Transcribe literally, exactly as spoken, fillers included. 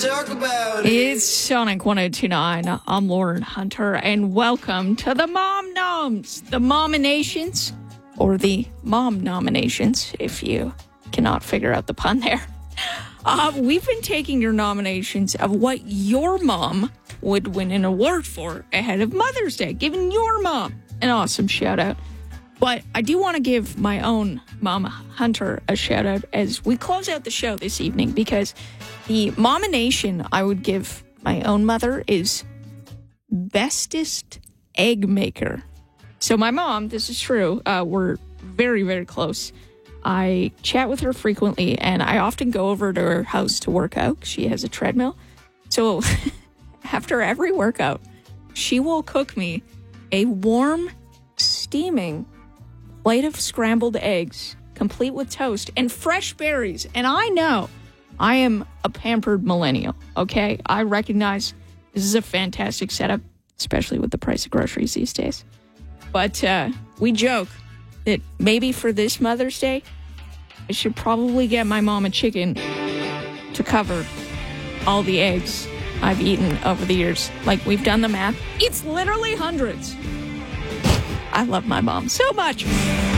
talk about it. It's Sonic one oh two point nine. I'm Lauren Hunter, and welcome to the Mom Noms, the Mominations, or the Mom Nominations, if you cannot figure out the pun there. Uh, we've been taking your nominations of what your mom would win an award for ahead of Mother's Day, giving your mom an awesome shout out. But I do want to give my own mom, Hunter, a shout out as we close out the show this evening, because the momination I would give my own mother is bestest egg maker. So my mom, this is true, uh, we're very, very close. I chat with her frequently, and I often go over to her house to work out. She has a treadmill. So after every workout, she will cook me a warm, steaming plate of scrambled eggs, complete with toast and fresh berries. And I know I am a pampered millennial, okay? I recognize this is a fantastic setup, especially with the price of groceries these days. But uh, we joke that maybe for this Mother's Day, I should probably get my mom a chicken to cover all the eggs I've eaten over the years. Like, we've done the math. It's literally hundreds. I love my mom so much.